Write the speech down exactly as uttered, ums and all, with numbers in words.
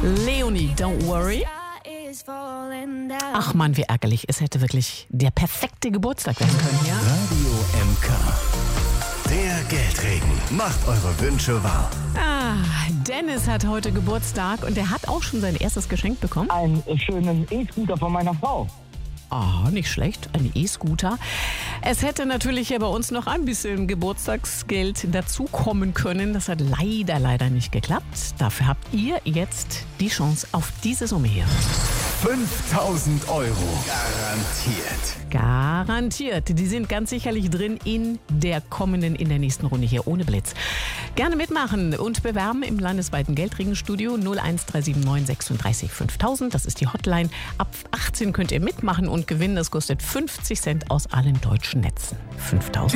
Leonie, don't worry. Ach Mann, wie ärgerlich. Es hätte wirklich der perfekte Geburtstag werden können, ja? Radio M K. Der Geldregen macht eure Wünsche wahr. Ah, Dennis hat heute Geburtstag und er hat auch schon sein erstes Geschenk bekommen. Einen schönen E-Scooter von meiner Frau. Ah, nicht schlecht, ein E-Scooter. Es hätte natürlich ja bei uns noch ein bisschen Geburtstagsgeld dazukommen können. Das hat leider, leider nicht geklappt. Dafür habt ihr jetzt die Chance auf diese Summe hier. fünftausend Euro. Garantiert. Garantiert. Die sind ganz sicherlich drin in der kommenden, in der nächsten Runde hier ohne Blitz. Gerne mitmachen und bewerben im landesweiten Geldregenstudio null eins drei sieben neun sechsunddreißig fünftausend. Das ist die Hotline. Ab achtzehn könnt ihr mitmachen und gewinnen. Das kostet fünfzig Cent aus allen deutschen Netzen. fünftausend.